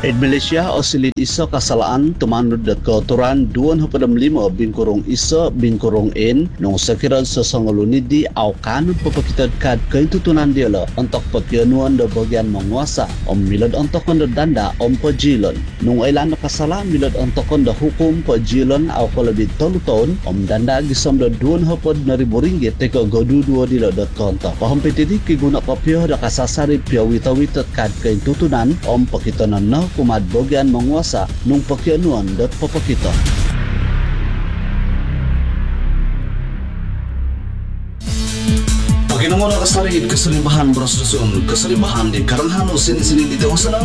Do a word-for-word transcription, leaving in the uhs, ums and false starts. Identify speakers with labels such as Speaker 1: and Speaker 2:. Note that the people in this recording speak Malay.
Speaker 1: Ed Malaysia osilit isa kasalaan tumanod at kauturan duwan hapadam lima bingkurong isa bingkurong in nung sakiran sa sangolunidi aw kanun papakitad kad kaintutunan dila antok patyanuan da bagian manguasa o milad antokon da danda o pajilon. Nung ilan nakasala milad antokon da hukum pajilon aw kalabit tolu taon o danda gisam da duwan hapad na ribu ringgit teka gaduduwa dila dat konta. Pahampitidi kiguna papyo da kasasari piyawitawitat kad kaintutunan o pakitanan na kumad bagian menguasa nung pakianuan dat papakita.
Speaker 2: Paginawa na kasarid kasalimbahan berasusun kasalimbahan di karanghano sini-sini di dewasan